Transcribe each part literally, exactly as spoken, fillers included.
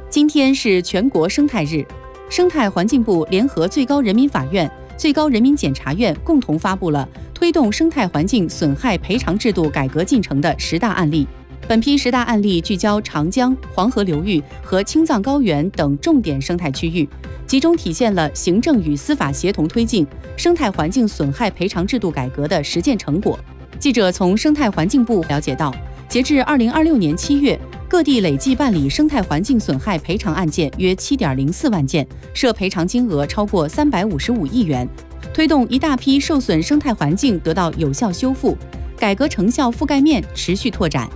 今天是全国生态日，生态环境部联合最高人民法院、最高人民检察院共同发布了推动生态环境损害赔偿制度改革进程的十大案例。本批十大案例聚焦长江、黄河流域和青藏高原等重点生态区域，集中体现了行政与司法协同推进生态环境损害赔偿制度改革的实践成果。记者从生态环境部了解到，截至二零二六年七月，各地累计办理生态环境损害赔偿案件约 七点零四万件，涉赔偿金额超过三百五十五亿元，推动一大批受损生态环境得到有效修复，改革成效覆盖面持续拓展。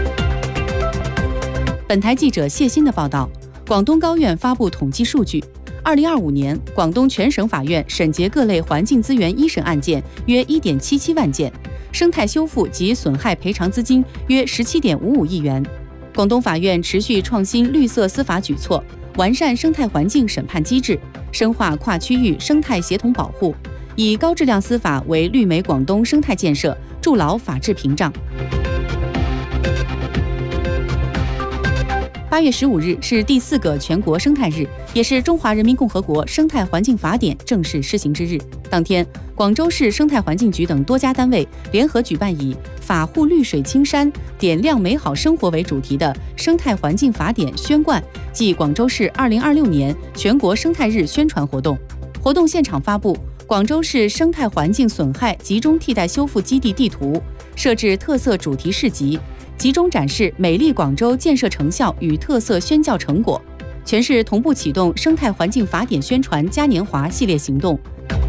本台记者谢鑫的报道，广东高院发布统计数据，二零二五年，广东全省法院审结各类环境资源一审案件约 一点七七万件，生态修复及损害赔偿资金约 十七点五五亿元。广东法院持续创新绿色司法举措，完善生态环境审判机制，深化跨区域生态协同保护，以高质量司法为绿美广东生态建设筑牢法治屏障。八月十五日是第四个全国生态日，也是中华人民共和国生态环境法典正式施行之日。当天，广州市生态环境局等多家单位联合举办以“法护绿水青山，点亮美好生活”为主题的生态环境法典宣贯暨广州市二零二六年全国生态日宣传活动。活动现场发布广州市生态环境损害集中替代修复基地地图，设置特色主题市集，集中展示美丽广州建设成效与特色宣教成果。全市同步启动生态环境法典宣传嘉年华系列行动。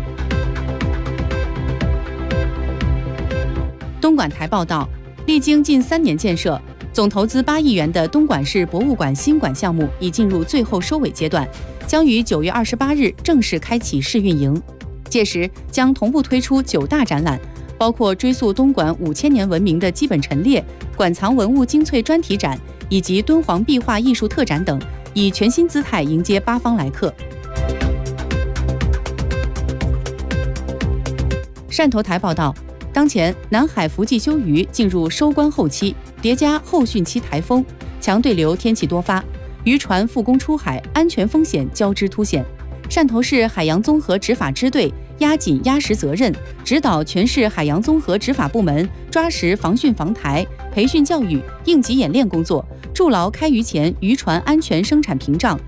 东莞台报道，历经近三年建设，总投资八亿元的东莞市博物馆新馆项目已进入最后收尾阶段，将于九月二十八日正式开启试运营。届时将同步推出九大展览，包括追溯东莞五千年文明的基本陈列、馆藏文物精粹专题展以及敦煌壁画艺术特展等，以全新姿态迎接八方来客。汕头台报道，当前南海福记休渔进入收官后期，叠加后汛期台风，强对流天气多发，渔船复工出海，安全风险交织凸显。汕头市海洋综合执法支队压紧压实责任，指导全市海洋综合执法部门抓实防汛防台、培训教育、应急演练工作，筑牢开渔前渔船安全生产屏障。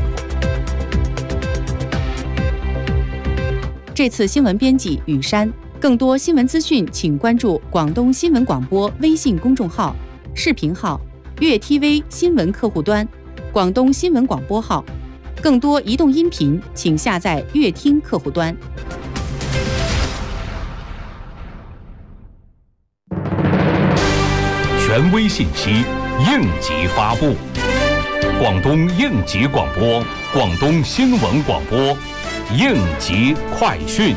这次新闻编辑雨山，更多新闻资讯请关注广东新闻广播微信公众号、视频号、粤 T V 新闻客户端、广东新闻广播号。更多移动音频，请下载乐听客户端。 权威信息，应急发布。广东应急广播，广东新闻广播，应急快讯。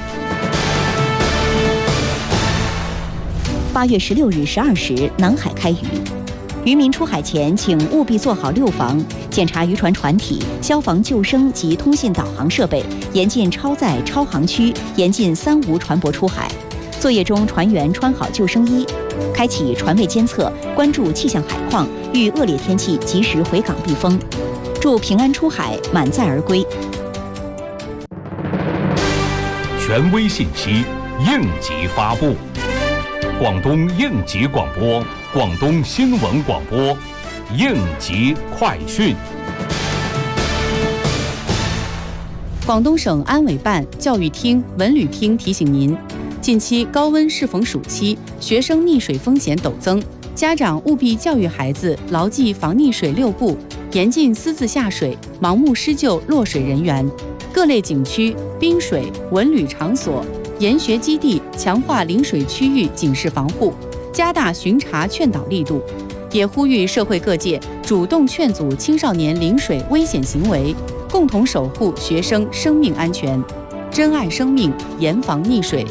八月十六日十二时，南海开渔。渔民出海前，请务必做好六防：检查渔船船体、消防救生及通信导航设备，严禁超载、超航区，严禁三无船舶出海。作业中，船员穿好救生衣，开启船位监测，关注气象海况，遇恶劣天气及时回港避风，祝平安出海，满载而归。 权威信息，应急发布。广东应急广播，广东新闻广播，应急快讯。 广东省安委办、教育厅、文旅厅提醒您，近期高温适逢暑期，学生溺水风险陡增，家长务必教育孩子牢记防溺水六不，严禁私自下水，盲目施救落水人员。各类景区、滨水、文旅场所、研学基地强化临水区域警示防护，加大巡查劝导力度，也呼吁社会各界主动劝阻青少年临水危险行为，共同守护学生生命安全，珍爱生命，严防溺水。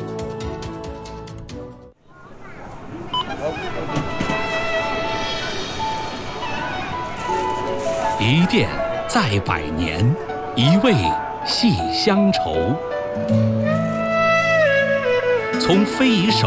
一店在百年，一味系乡愁。从非遗手